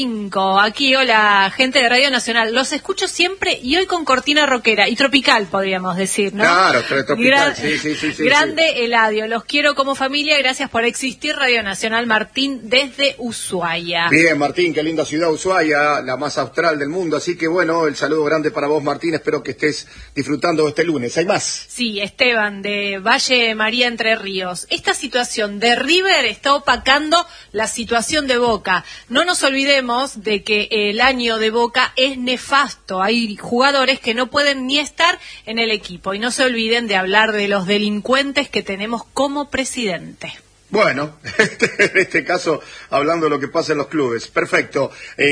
Aquí, hola, gente de Radio Nacional. Los escucho siempre y hoy con cortina rockera y tropical, podríamos decir, ¿no? Claro, tropical, sí. Grande Eladio, los quiero como familia, gracias por existir. Radio Nacional, Martín, desde Ushuaia. Bien, Martín, qué linda ciudad Ushuaia, la más austral del mundo, así que bueno, el saludo grande para vos, Martín, espero que estés disfrutando este lunes. ¿Hay más? Sí, Esteban, de Valle María, Entre Ríos. Esta situación de River está opacando la situación de Boca. No nos olvidemos de que el año de Boca es nefasto. Hay jugadores que no pueden ni estar en el equipo. Y no se olviden de hablar de los delincuentes que tenemos como presidente. Bueno, en este caso, hablando de lo que pasa en los clubes. Perfecto.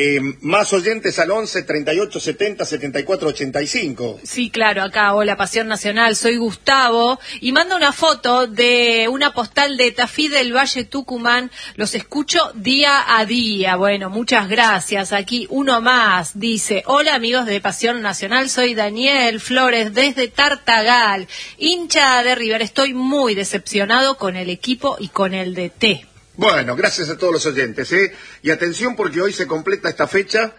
Más oyentes al 11 38 70 74 85. Sí, claro, acá, hola, Pasión Nacional, soy Gustavo, y manda una foto de una postal de Tafí del Valle Tucumán, los escucho día a día. Bueno, muchas gracias. Aquí uno más, dice, hola amigos de Pasión Nacional, soy Daniel Flores desde Tartagal, hincha de River, estoy muy decepcionado con el equipo y con el DT. Bueno, gracias a todos los oyentes, y atención porque hoy se completa esta fecha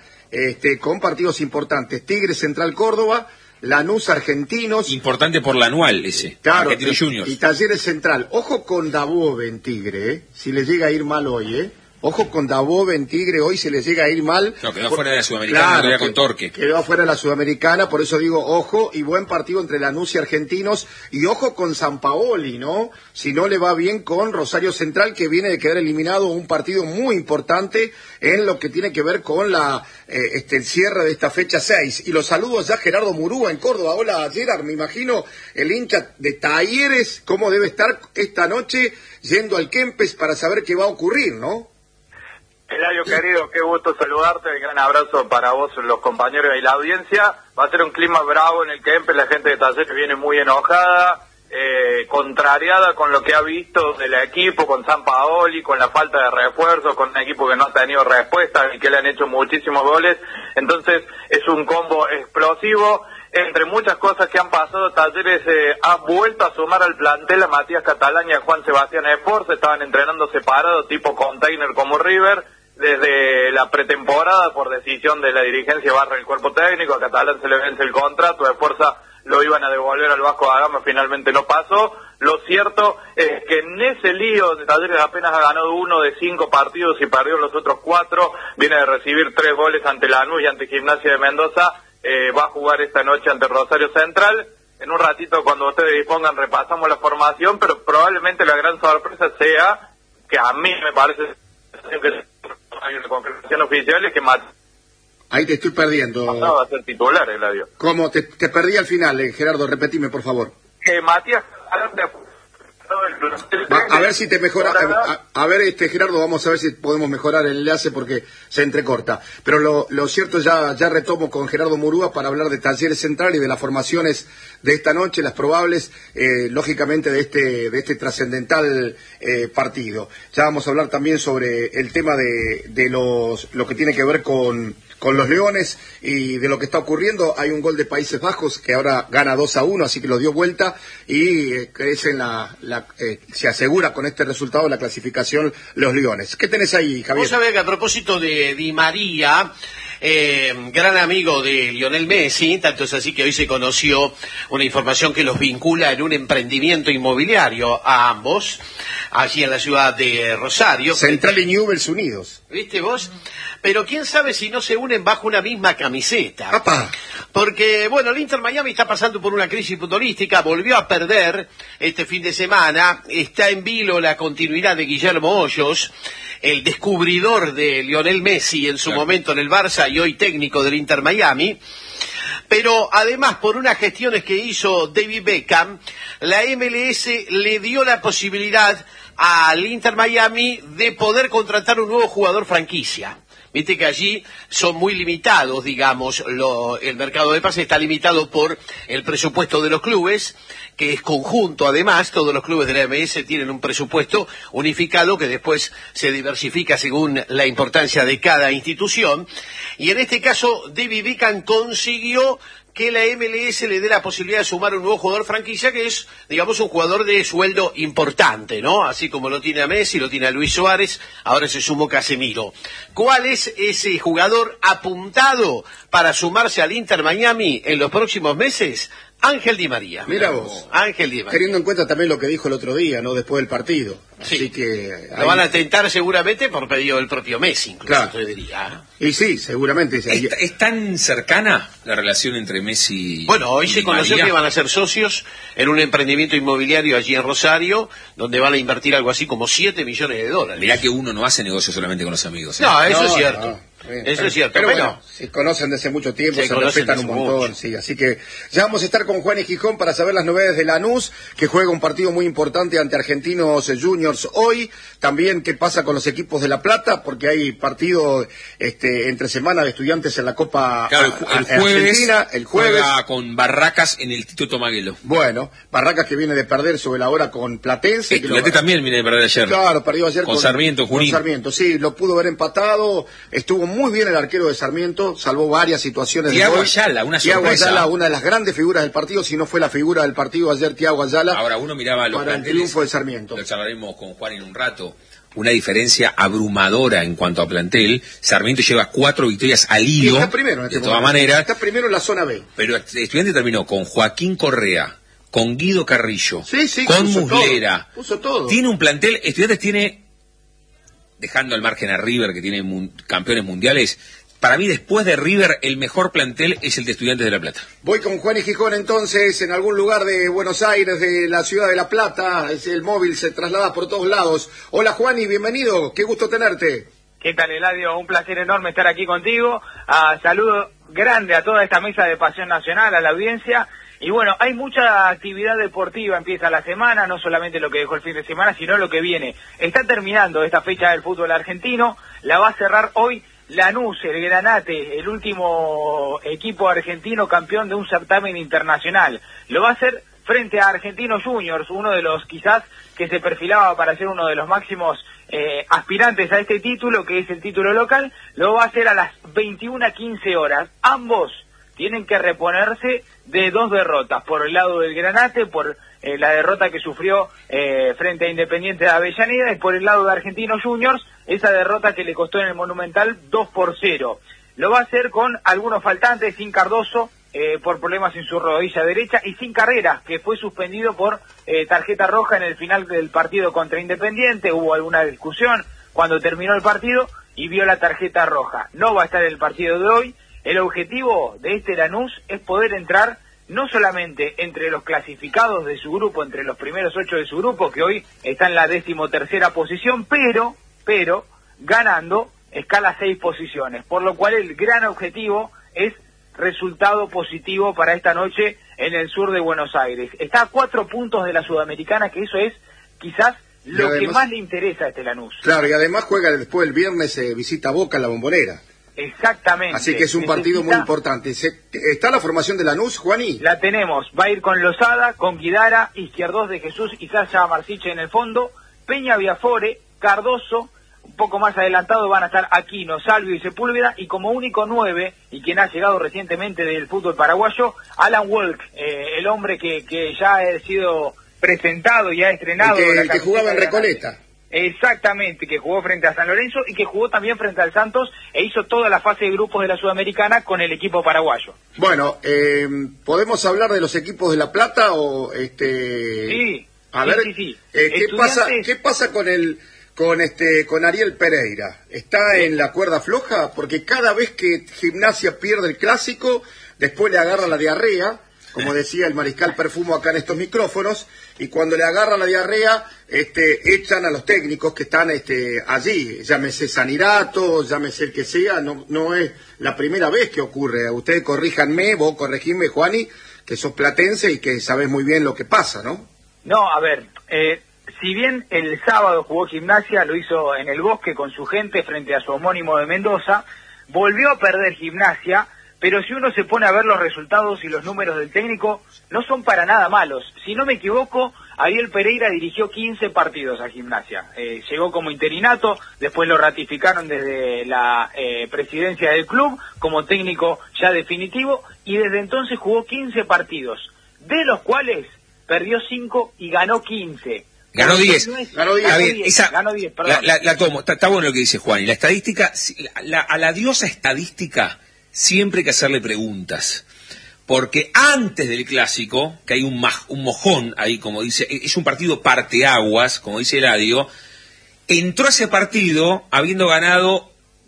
con partidos importantes. Tigre Central Córdoba, Lanús Argentinos. Importante por la anual ese, claro, Argentinos Juniors. Y Talleres Central. Ojo con Dabove en Tigre, si le llega a ir mal hoy, Ojo con Dabove en Tigre, hoy se les llega a ir mal. No, quedó fuera de la Sudamericana, claro, con Torque. Quedó afuera de la Sudamericana, por eso digo, ojo, y buen partido entre Lanús y Argentinos, y ojo con Sampaoli, ¿no? Si no le va bien con Rosario Central, que viene de quedar eliminado, un partido muy importante en lo que tiene que ver con el cierre de esta fecha 6. Y los saludos ya Gerardo Murúa en Córdoba. Hola, Gerard, me imagino el hincha de Talleres, cómo debe estar esta noche yendo al Kempes para saber qué va a ocurrir, ¿no? Eladio querido, qué gusto saludarte, un gran abrazo para vos, los compañeros y la audiencia. Va a ser un clima bravo en el Kempes, la gente de Talleres viene muy enojada, contrariada con lo que ha visto del equipo, con Sampaoli, con la falta de refuerzos, con un equipo que no ha tenido respuesta y que le han hecho muchísimos goles. Entonces es un combo explosivo. Entre muchas cosas que han pasado, Talleres ha vuelto a sumar al plantel a Matías Catalán y a Juan Sebastián Esforza. Estaban entrenando separados, tipo container como River. Desde la pretemporada, por decisión de la dirigencia barra el cuerpo técnico, a Catalán se le vence el contrato, de fuerza lo iban a devolver al Vasco da Gama, finalmente no pasó. Lo cierto es que en ese lío de Talleres apenas ha ganado 1 de 5 partidos y perdió los otros 4, viene de recibir 3 goles ante Lanús y ante Gimnasia de Mendoza, va a jugar esta noche ante Rosario Central. En un ratito, cuando ustedes dispongan, repasamos la formación, pero probablemente la gran sorpresa sea, que a mí me parece que hay una concreción oficial, es que ahí te estoy perdiendo. va a ser titular, Eladio. ¿Cómo? Te perdí al final, Gerardo, repetime, por favor. Matías... A ver si te mejora. A ver, Gerardo, vamos a ver si podemos mejorar el enlace porque se entrecorta. Pero lo cierto, ya retomo con Gerardo Murúa para hablar de Talleres Central y de las formaciones de esta noche, las probables, lógicamente, de este trascendental partido. Ya vamos a hablar también sobre el tema de lo que tiene que ver con los Leones y de lo que está ocurriendo. Hay un gol de Países Bajos que ahora gana 2-1, así que lo dio vuelta y es se asegura con este resultado la clasificación los Leones. ¿Qué tenés ahí, Javier? Vos sabés que a propósito de Di María, gran amigo de Lionel Messi, tanto es así que hoy se conoció una información que los vincula en un emprendimiento inmobiliario a ambos, allí en la ciudad de Rosario. Central y Newell's unidos. ¿Viste vos? Pero quién sabe si no se unen bajo una misma camiseta. ¡Apa! Porque, bueno, el Inter Miami está pasando por una crisis futbolística, volvió a perder este fin de semana, está en vilo la continuidad de Guillermo Hoyos, el descubridor de Lionel Messi en su momento en el Barça y hoy técnico del Inter Miami. Pero además, por unas gestiones que hizo David Beckham, la MLS le dio la posibilidad al Inter Miami de poder contratar un nuevo jugador franquicia. Viste que allí son muy limitados, digamos, el mercado de pases está limitado por el presupuesto de los clubes, que es conjunto además, todos los clubes de la MLS tienen un presupuesto unificado que después se diversifica según la importancia de cada institución, y en este caso David Beckham consiguió que la MLS le dé la posibilidad de sumar un nuevo jugador franquicia, que es, digamos, un jugador de sueldo importante, ¿no? Así como lo tiene a Messi, lo tiene a Luis Suárez, ahora se sumó Casemiro. ¿Cuál es ese jugador apuntado para sumarse al Inter Miami en los próximos meses? Ángel Di María. Mira vos. Ángel Di María. Teniendo en cuenta también lo que dijo el otro día, ¿no? Después del partido. Sí. Así que... Lo van a tentar seguramente por pedido del propio Messi, incluso, claro. yo diría. Y sí, seguramente. ¿Es tan cercana la relación entre Messi Bueno, hoy y se Di conoció María? que van a ser socios en un emprendimiento inmobiliario allí en Rosario, donde van a invertir algo así como $7 millones. Mirá que uno no hace negocio solamente con los amigos. ¿eh? No, eso No, es cierto. no. Eso es cierto. Pero bueno, se conocen desde hace mucho tiempo, se respetan un montón, sí. Así que ya vamos a estar con Juan y Gijón para saber las novedades de Lanús, que juega un partido muy importante ante Argentinos Juniors hoy. También qué pasa con los equipos de La Plata, porque hay partido entre semana de Estudiantes en la Copa Claro, el jueves, Argentina. El jueves juega con Barracas en el Tito Tomaguelo. Bueno, Barracas que viene de perder sobre la hora con Platense. Estudiantes también viene de perder ayer. Claro, perdió ayer con Sarmiento, Junín. Con Sarmiento, sí, lo pudo haber empatado. Estuvo muy bien el arquero de Sarmiento, salvó varias situaciones. Thiago Ayala, una Thiago sorpresa. Ayala, una de las grandes figuras del partido, si no fue la figura del partido ayer, Thiago Ayala. Ahora uno miraba los para el planteles, triunfo de Sarmiento. lo charlaremos con Juan en un rato. Una diferencia abrumadora en cuanto a plantel. Sarmiento lleva 4 victorias al Y hilo. está primero en este de todas momento. maneras. Está primero en la zona B. Pero Estudiante terminó con Joaquín Correa, con Guido Carrillo, Sí, con puso Muslera. todo, puso todo. Tiene un plantel. Estudiantes tiene, dejando al margen a River, que tiene campeones mundiales. Para mí, después de River, el mejor plantel es el de Estudiantes de La Plata. Voy con Juan y Gijón entonces, en algún lugar de Buenos Aires, de la ciudad de La Plata. El móvil se traslada por todos lados. Hola Juan y bienvenido, qué gusto tenerte. ¿Qué tal, Eladio? Un placer enorme estar aquí contigo. Saludo grande a toda esta mesa de Pasión Nacional, a la audiencia. Y bueno, hay mucha actividad deportiva, empieza la semana, no solamente lo que dejó el fin de semana, sino lo que viene. Está terminando esta fecha del fútbol argentino, la va a cerrar hoy Lanús, el Granate, el último equipo argentino campeón de un certamen internacional. Lo va a hacer frente a Argentinos Juniors, uno de los quizás que se perfilaba para ser uno de los máximos aspirantes a este título, que es el título local. Lo va a hacer a las 21:15 horas. Ambos tienen que reponerse de 2 derrotas, por el lado del Granate, por la derrota que sufrió frente a Independiente de Avellaneda, y por el lado de Argentinos Juniors, esa derrota que le costó en el Monumental 2-0. Lo va a hacer con algunos faltantes, sin Cardoso, por problemas en su rodilla derecha, y sin Carreras, que fue suspendido por tarjeta roja en el final del partido contra Independiente. Hubo alguna discusión cuando terminó el partido y vio la tarjeta roja. No va a estar en el partido de hoy. El objetivo de este Lanús es poder entrar no solamente entre los clasificados de su grupo, entre los primeros 8 de su grupo, que hoy está en la 13ª posición, pero ganando, escala 6 posiciones, por lo cual el gran objetivo es resultado positivo para esta noche en el sur de Buenos Aires. Está a 4 puntos de la Sudamericana, que eso es quizás lo además, que más le interesa a este Lanús. Claro, y además juega después el viernes, visita Boca en la Bombonera. Exactamente. Así que es un partido muy importante. ¿Está la formación de Lanús, Juaní? La tenemos. Va a ir con Lozada, con Guidara, Izquierdos de Jesús y Sasha Marsiche en el fondo, Peña Viafore, Cardoso, un poco más adelantado van a estar Aquino, Salvio y Sepúlveda, y como único 9, y quien ha llegado recientemente del fútbol paraguayo, Alan Walk, el hombre que ya ha sido presentado y ha estrenado. El que jugaba en Recoleta. Exactamente, que jugó frente a San Lorenzo y que jugó también frente al Santos e hizo toda la fase de grupos de la Sudamericana con el equipo paraguayo. Bueno, ¿podemos hablar de los equipos de La Plata o Sí. A ver, sí. ¿qué pasa con Ariel Pereira? ¿Está en la cuerda floja? Porque cada vez que Gimnasia pierde el clásico, después le agarra la diarrea, como decía el mariscal Perfumo acá en estos micrófonos, y cuando le agarra la diarrea, echan a los técnicos que están allí, llámese Sanirato, llámese el que sea, no es la primera vez que ocurre. Ustedes corríjanme, vos corregime, Juani, que sos platense y que sabés muy bien lo que pasa, ¿no? No, a ver, si bien el sábado jugó Gimnasia, lo hizo en el Bosque con su gente frente a su homónimo de Mendoza, volvió a perder Gimnasia, pero si uno se pone a ver los resultados y los números del técnico, no son para nada malos. Si no me equivoco, Ariel Pereira dirigió 15 partidos a Gimnasia. Llegó como interinato, después lo ratificaron desde la presidencia del club como técnico ya definitivo, y desde entonces jugó 15 partidos, de los cuales perdió 5 y ganó 15. Ganó 10. Ganó 10. Ganó 10, perdón. La tomo. Está bueno lo que dice Juan. Y la estadística, a la diosa estadística siempre hay que hacerle preguntas. Porque antes del clásico, que hay un mojón ahí, como dice, es un partido parteaguas, como dice Eladio, entró a ese partido habiendo ganado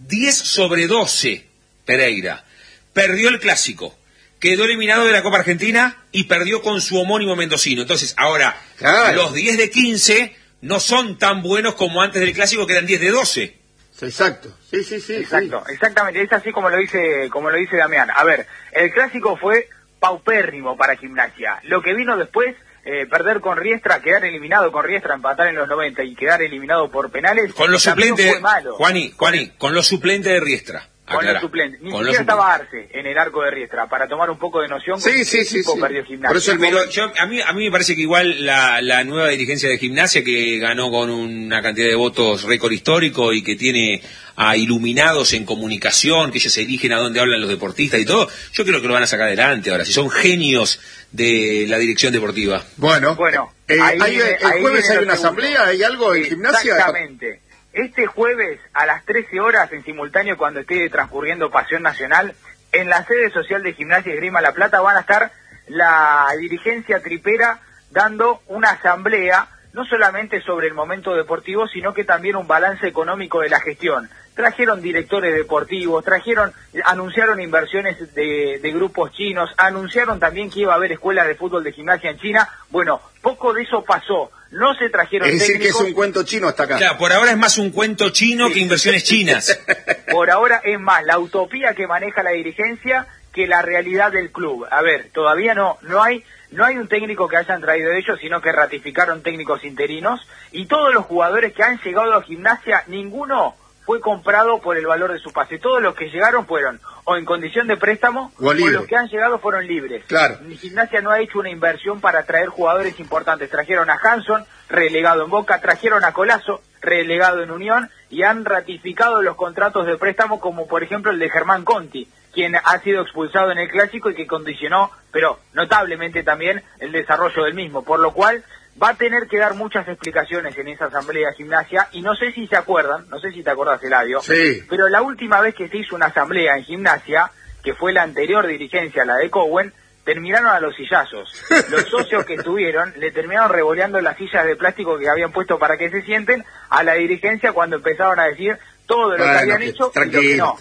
10/12 Pereira. Perdió el clásico, quedó eliminado de la Copa Argentina y perdió con su homónimo mendocino. Entonces, ahora, claro, los 10 de 15 no son tan buenos como antes del clásico, que eran 10 de 12. Exacto, sí. Exacto, exactamente, es así como lo dice Damián. A ver, el clásico fue paupérrimo para Gimnasia. Lo que vino después, perder con Riestra, quedar eliminado con Riestra, empatar en los 90 y quedar eliminado por penales, con los suplentes, Juani, con los suplentes de Riestra. Con los suplentes. Ni siquiera estaba Arce en el arco de Riestra, para tomar un poco de noción. Sí. Perdió Gimnasia. Por eso a mí me parece que igual la nueva dirigencia de Gimnasia, que ganó con una cantidad de votos récord histórico y que tiene a iluminados en comunicación, que ellos eligen a dónde hablan los deportistas y todo, yo creo que lo van a sacar adelante ahora, si son genios de la dirección deportiva. Bueno, el jueves hay una asamblea, ¿hay algo en Gimnasia? Exactamente. Este jueves a las 13 horas, en simultáneo cuando esté transcurriendo Pasión Nacional, en la sede social de Gimnasia y Esgrima La Plata van a estar la dirigencia tripera dando una asamblea, no solamente sobre el momento deportivo, sino que también un balance económico de la gestión. Trajeron directores deportivos, anunciaron inversiones de grupos chinos, anunciaron también que iba a haber escuelas de fútbol de Gimnasia en China. Bueno, poco de eso pasó. No se trajeron técnicos. Es decir, que es un cuento chino hasta acá. Claro, por ahora es más un cuento chino que inversiones chinas. Por ahora es más la utopía que maneja la dirigencia que la realidad del club. A ver, todavía no hay un técnico que hayan traído ellos, sino que ratificaron técnicos interinos, y todos los jugadores que han llegado a Gimnasia, ninguno fue comprado por el valor de su pase. Todos los que llegaron fueron o en condición de préstamo, o los que han llegado fueron libres. Claro. Gimnasia no ha hecho una inversión para traer jugadores importantes. Trajeron a Hanson, relegado en Boca, trajeron a Colazo, relegado en Unión, y han ratificado los contratos de préstamo, como por ejemplo el de Germán Conti, quien ha sido expulsado en el clásico y que condicionó, pero notablemente también, el desarrollo del mismo, por lo cual va a tener que dar muchas explicaciones en esa asamblea de Gimnasia, y no sé si se acuerdan, no sé si te acordás, Eladio, sí, pero la última vez que se hizo una asamblea en Gimnasia, que fue la anterior dirigencia, la de Cowen, terminaron a los sillazos. Los socios que estuvieron le terminaron revoleando las sillas de plástico que habían puesto para que se sienten a la dirigencia cuando empezaron a decir todo lo que habían hecho. Tranquilo.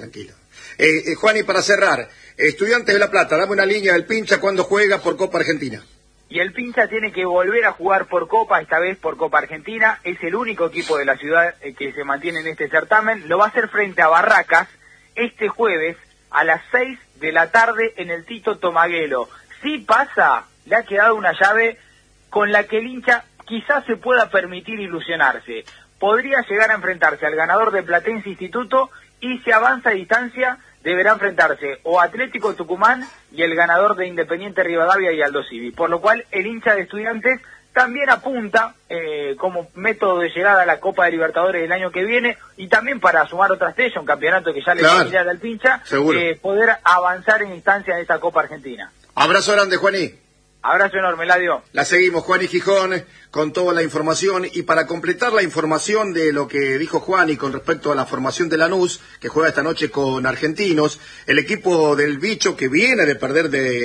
Juan, y para cerrar, Estudiantes de La Plata, dame una línea del Pincha cuando juega por Copa Argentina. Y el Pincha tiene que volver a jugar por Copa, esta vez por Copa Argentina. Es el único equipo de la ciudad que se mantiene en este certamen. Lo va a hacer frente a Barracas este jueves a las 6 de la tarde en el Tito Tomaguelo. Si pasa, le ha quedado una llave con la que el hincha quizás se pueda permitir ilusionarse. Podría llegar a enfrentarse al ganador de Platense Instituto, y si avanza a distancia deberá enfrentarse o Atlético Tucumán y el ganador de Independiente Rivadavia y Aldo Civi. Por lo cual el hincha de Estudiantes también apunta como método de llegada a la Copa de Libertadores del año que viene, y también para sumar otra estrella, un campeonato que ya le va a mirar al Pincha, poder avanzar en instancia de esa Copa Argentina. Abrazo grande, Juaní. Abrazo enorme, Eladio. La seguimos, Juan y Gijón, con toda la información. Y para completar la información de lo que dijo Juan y con respecto a la formación de Lanús, que juega esta noche con Argentinos, el equipo del Bicho, que viene de perder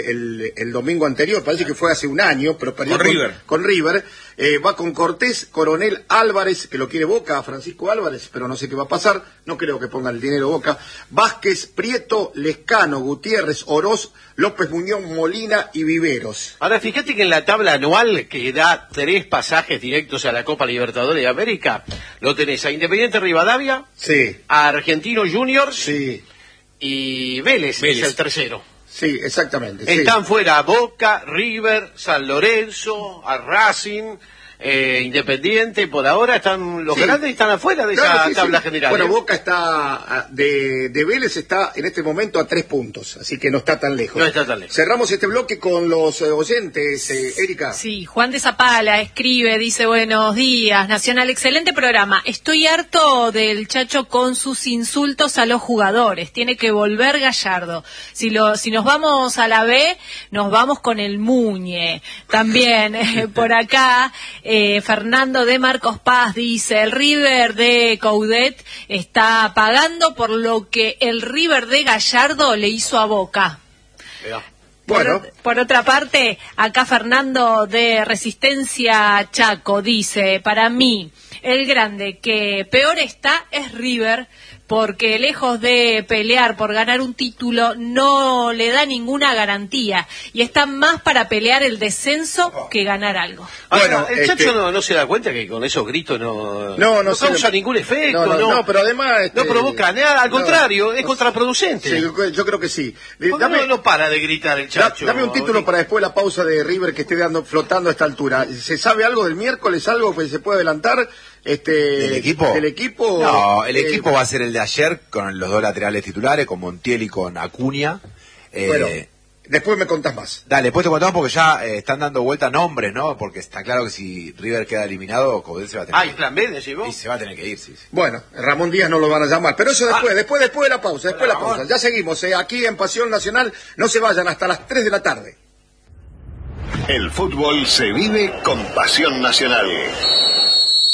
el domingo anterior, parece que fue hace un año, pero perdió con River, va con Cortés, Coronel, Álvarez, que lo quiere Boca, Francisco Álvarez, pero no sé qué va a pasar, no creo que pongan el dinero Boca, Vázquez, Prieto, Lescano, Gutiérrez, Oroz, López Muñoz, Molina y Viveros. Ahora, fíjate que en la tabla anual, que da 3 pasajes directos a la Copa Libertadores de América, lo tenés a Independiente Rivadavia, sí, a Argentino Juniors, sí, y Vélez es el tercero. Sí, exactamente. Están fuera Boca, River, San Lorenzo, a Racing, Independiente, por ahora están los grandes están afuera de esa tabla general. Bueno, Boca está de Vélez está en este momento a 3 puntos, así que no está tan lejos. No está tan lejos. Cerramos este bloque con los oyentes, Erika. Sí, Juan de Zapala escribe, dice, buenos días, Nacional, excelente programa. Estoy harto del Chacho con sus insultos a los jugadores. Tiene que volver Gallardo. Si nos vamos a la B, nos vamos con el Muñe. También, por acá, Fernando de Marcos Paz dice, el River de Coudet está pagando por lo que el River de Gallardo le hizo a Boca. Bueno. Por otra parte, acá Fernando de Resistencia Chaco dice, para mí, el grande que peor está es River, porque lejos de pelear por ganar un título, no le da ninguna garantía, y está más para pelear el descenso que ganar algo. Bueno, el Chacho no se da cuenta que con esos gritos no causa ningún efecto, no, pero además no provoca nada, al contrario, es contraproducente. Sí, yo creo que sí. No para de gritar el Chacho. Dame un título para después la pausa de River que esté flotando a esta altura. ¿Se sabe algo del miércoles, algo que se puede adelantar? ¿Del equipo? ¿Del equipo? No, el equipo va a ser el de ayer con los 2 laterales titulares, con Montiel y con Acuña. Bueno, después me contás más. Dale, después te contamos porque ya están dando vuelta nombres, ¿no? Porque está claro que si River queda eliminado, Coudet se va a tener que ir. ¿Plan B, decís vos? Sí, se va a tener que ir, sí. Bueno, Ramón Díaz no lo van a llamar, pero eso después de la pausa, Ya seguimos, aquí en Pasión Nacional, no se vayan hasta las 3 de la tarde. El fútbol se vive con Pasión Nacional.